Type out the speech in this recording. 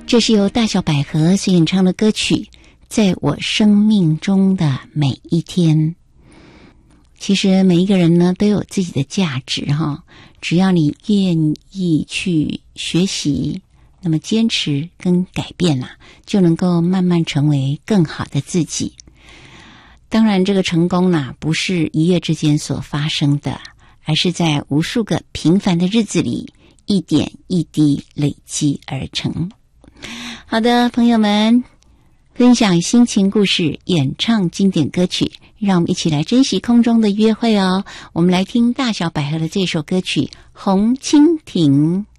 这是由大小百合所演唱的歌曲《在我生命中的每一天》。其实每一个人呢都有自己的价值哈，只要你愿意去学习，那么坚持跟改变啦，就能够慢慢成为更好的自己。当然这个成功啦，不是一夜之间所发生的，而是在无数个平凡的日子里一点一滴累积而成。好的，朋友们，分享心情故事，演唱经典歌曲，让我们一起来珍惜空中的约会哦。我们来听大小百合的这首歌曲《红蜻蜓》。